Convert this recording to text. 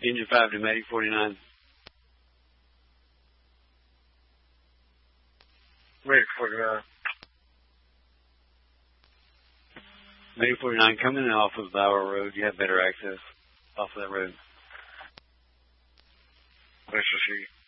Engine 5 to Medic 49. Medic 49. Medic 49, coming in off of Bower Road. You have better access off of that road. Let's just see.